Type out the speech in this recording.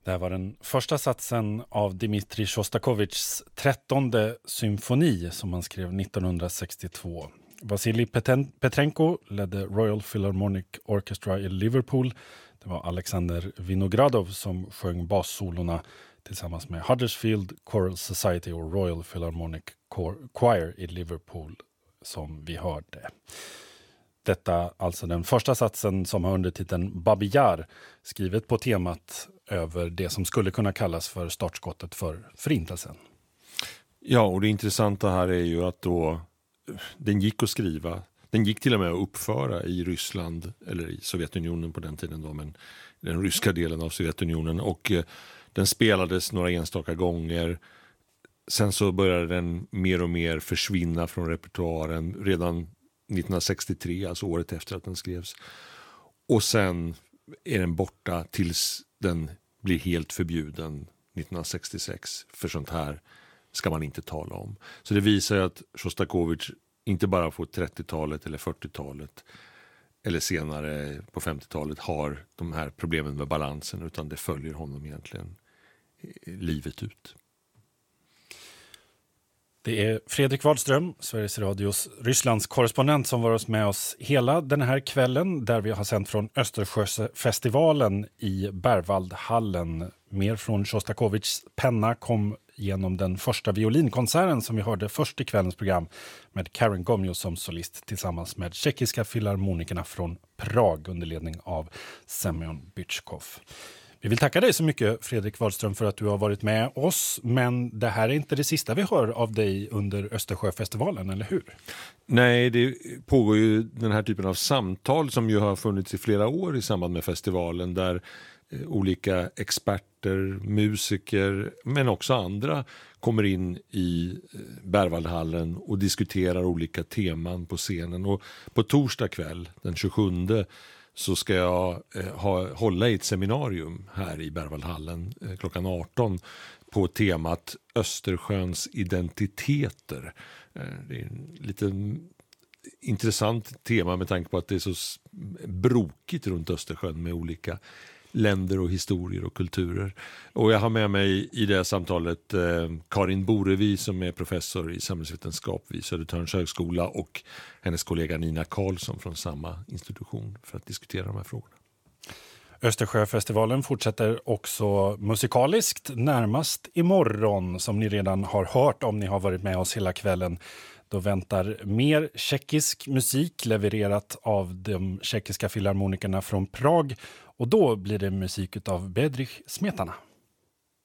Det här var den första satsen av Dmitrij Sjostakovitjs 13:e symfoni som han skrev 1962. Vasilij Petrenko ledde Royal Philharmonic Orchestra i Liverpool. Det var Alexander Vinogradov som sjöng bassolorna tillsammans med Huddersfield Choral Society och Royal Philharmonic Choir i Liverpool som vi hörde. Detta alltså den första satsen som har undertiteln Babi Yar, skrivet på temat över det som skulle kunna kallas för startskottet för förintelsen. Ja, och det intressanta här är ju att då den gick att skriva, den gick till och med att uppföra i Ryssland, eller i Sovjetunionen på den tiden då, men den ryska delen av Sovjetunionen, och den spelades några enstaka gånger. Sen så började den mer och mer försvinna från repertoaren redan 1963, alltså året efter att den skrevs. Och sen är den borta tills den blir helt förbjuden 1966. För sånt här ska man inte tala om. Så det visar att Sjostakovitj inte bara på 30-talet eller 40-talet eller senare på 50-talet har de här problemen med balansen, utan det följer honom egentligen livet ut. Det är Fredrik Wahlström, Sveriges Radios Rysslands korrespondent, som var med oss hela den här kvällen där vi har sänt från Östersjöfestivalen i Berwaldhallen. Mer från Sjostakovitjs penna kom genom den första violinkonserten som vi hörde först i kvällens program med Karen Gomyo som solist tillsammans med tjeckiska filharmonikerna från Prag under ledning av Semyon Bychkov. Vi vill tacka dig så mycket, Fredrik Wahlström, för att du har varit med oss. Men det här är inte det sista vi hör av dig under Östersjöfestivalen, eller hur? Nej, det pågår ju den här typen av samtal som ju har funnits i flera år i samband med festivalen, där olika experter, musiker men också andra kommer in i Berwaldhallen och diskuterar olika teman på scenen. Och på torsdag kväll, den 27, så ska jag hålla i ett seminarium här i Berwaldhallen klockan 18 på temat Östersjöns identiteter. Det är en lite intressant tema med tanke på att det är så brokigt runt Östersjön med olika länder och historier och kulturer. Och jag har med mig i det här samtalet Karin Borevi som är professor i samhällsvetenskap vid Södertörns högskola och hennes kollega Nina Karlsson från samma institution för att diskutera de här frågorna. Östersjöfestivalen fortsätter också musikaliskt närmast imorgon, som ni redan har hört om ni har varit med oss hela kvällen. Då väntar mer tjeckisk musik levererat av de tjeckiska filharmonikerna från Prag, och då blir det musik av Bedřich Smetana.